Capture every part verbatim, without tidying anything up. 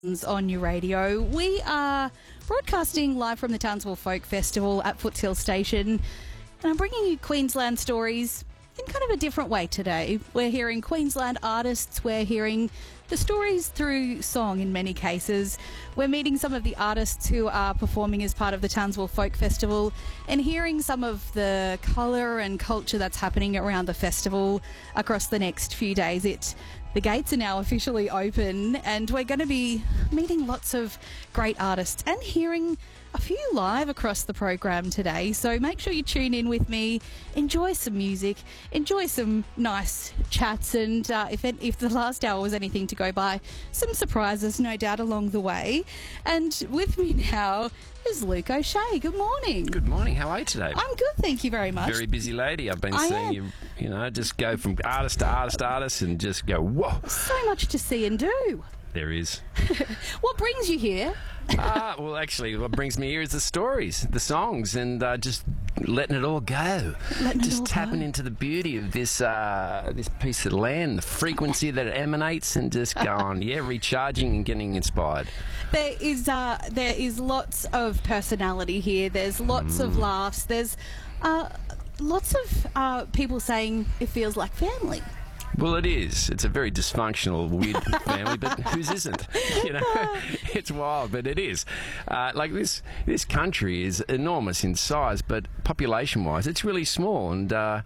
On your radio. We are broadcasting live from the Townsville Folk Festival at Footshill Station, and I'm bringing you Queensland stories in kind of a different way today. We're hearing Queensland artists, we're hearing the stories through song in many cases. We're meeting some of the artists who are performing as part of the Townsville Folk Festival and hearing some of the colour and culture that's happening around the festival across the next few days. It The gates are now officially open, and we're going to be meeting lots of great artists and hearing a few live across the program today. So make sure you tune in with me, enjoy some music, enjoy some nice chats, and uh, if, it, if the last hour was anything to go by, some surprises no doubt along the way. And with me now is Luke O'Shea. Good morning. Good morning. How are you today? I'm good, thank you very much. Very busy lady. I've been I seeing am. you, you know, just go from artist to artist to artist and just go, whoa. So much to see and do. There is. What brings you here? Ah, well, actually, what brings me here is the stories, the songs, and uh, just letting it all go. Letting it just all tapping go. into the beauty of this uh, this piece of land, the frequency that it emanates, and just going, yeah, recharging and getting inspired. There is uh, there is lots of personality here. There's lots Mm. of laughs. There's uh, lots of uh, people saying it feels like family. Well, it is. It's a very dysfunctional, weird family, but whose isn't? You know, it's wild, but it is. Uh, like this, this country is enormous in size, but population-wise, it's really small, and uh,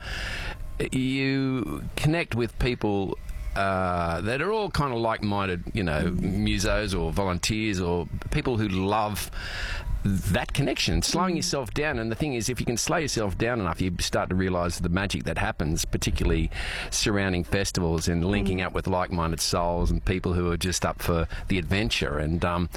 you connect with people Uh, that are all kind of like-minded, you know, musos or volunteers or people who love that connection, slowing yourself down. And the thing is, if you can slow yourself down enough, you start to realise the magic that happens, particularly surrounding festivals and linking up with like-minded souls and people who are just up for the adventure. And um,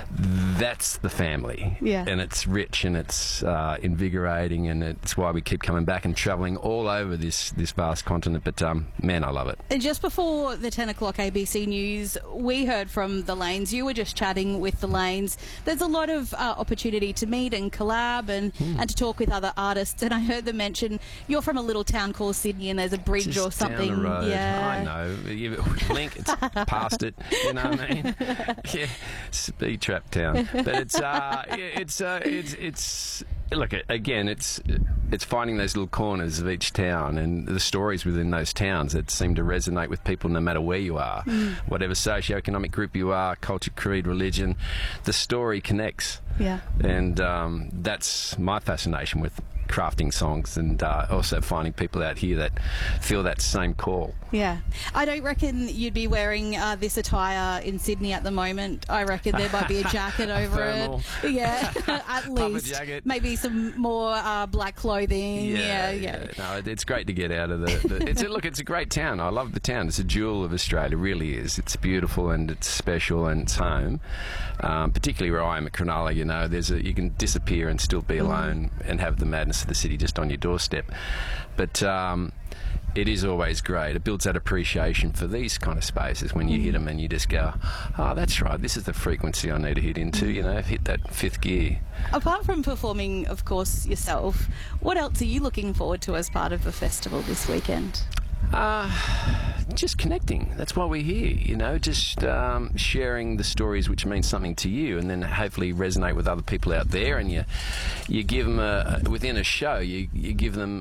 that's the family. Yeah. And it's rich and it's uh, invigorating, and it's why we keep coming back and travelling all over this, this vast continent. But, um, man, I love it. And just before the ten o'clock A B C News, we heard from the Lanes. You were just chatting with the Lanes. There's a lot of uh, opportunity to meet and collab and, Mm. and to talk with other artists. And I heard them mention you're from a little town called Sydney, and there's a bridge Just or something. down the road. Yeah, I know. You blink, it's past it. You know what I mean? Yeah, speed trap town. But it's uh, yeah, it's uh, it's it's. Look, again, it's it's finding those little corners of each town and the stories within those towns that seem to resonate with people no matter where you are, Mm. whatever socioeconomic group you are, culture, creed, religion. The story connects. Yeah. And um, that's my fascination with crafting songs, and uh, also finding people out here that feel that same call. Yeah. I don't reckon you'd be wearing uh, this attire in Sydney at the moment. I reckon there might be a jacket over Thermal. it. Yeah, at Puffer least. jacket. Maybe some more uh, black clothing. Yeah, yeah. No, it- it's great to get out of the. the it's a, look, it's a great town. I love the town. It's a jewel of Australia. It really is. It's beautiful and it's special and it's home. Um, particularly where I am at Cronulla, you know, there's a you can disappear and still be alone and have the madness of the city just on your doorstep. But um, it is always great. It builds that appreciation for these kind of spaces when you hit them and you just go, oh, that's right, this is the frequency I need to hit into, you know, hit that fifth gear. Apart from performing, of course, yourself, what else are you looking forward to as part of the festival this weekend? Uh, just connecting. That's why we're here, you know, just um, sharing the stories which mean something to you, and then hopefully resonate with other people out there. And you, you give them a, within a show, you, you give them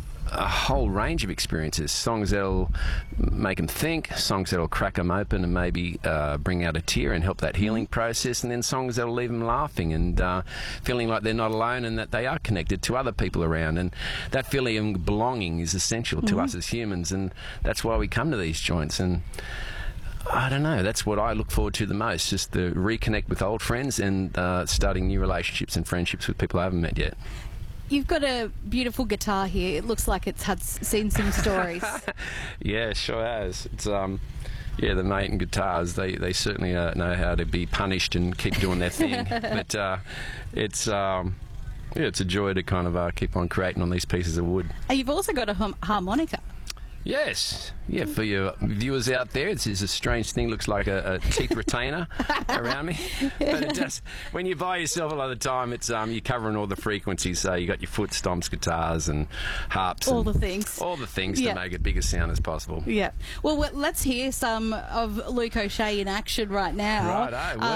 a whole range of experiences, songs that'll make them think, songs that'll crack them open and maybe uh, bring out a tear and help that healing process, and then songs that'll leave them laughing and uh, feeling like they're not alone and that they are connected to other people around. And that feeling of belonging is essential to Mm-hmm. us as humans, and that's why we come to these joints. And I don't know, that's what I look forward to the most, just to reconnect with old friends and uh, starting new relationships and friendships with people I haven't met yet. You've got a beautiful guitar here. It looks like it's had seen some stories. Yeah, sure has. It's um, yeah, the mate and guitars. They they certainly uh, know how to be punished and keep doing their thing. But uh, it's um, yeah, it's a joy to kind of uh, keep on creating on these pieces of wood. And you've also got a hum- harmonica. Yes. Yeah, for your viewers out there, it's, it's a strange thing. Looks like a, a teeth retainer around me. But it does. When you buy yourself a lot of the time, it's um, you're covering all the frequencies. So you got your foot stomps, guitars, and harps. All and the things. All the things Yeah. to make it big a sound as possible. Yeah. Well, w- let's hear some of Luke O'Shea in action right now. Righto. Uh,